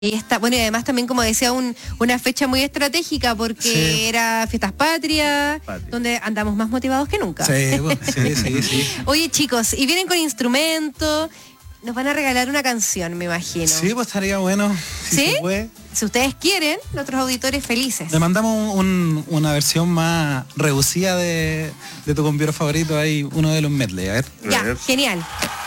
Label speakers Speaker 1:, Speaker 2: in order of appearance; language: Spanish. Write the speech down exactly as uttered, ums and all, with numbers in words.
Speaker 1: Y está, bueno, y además también, como decía, un, una fecha muy estratégica porque sí. Era Fiestas Patrias, Patria. Donde andamos más motivados que nunca.
Speaker 2: Sí, bueno, sí, sí, sí.
Speaker 1: Oye, chicos, y vienen con instrumentos, nos van a regalar una canción, me imagino.
Speaker 2: Sí, pues estaría bueno. Si
Speaker 1: ¿Sí?
Speaker 2: Se puede.
Speaker 1: Si ustedes quieren, nuestros auditores felices.
Speaker 2: Le mandamos un, una versión más reducida de, de tu compiero favorito, ahí uno de los medley, a ver.
Speaker 1: Ya, genial.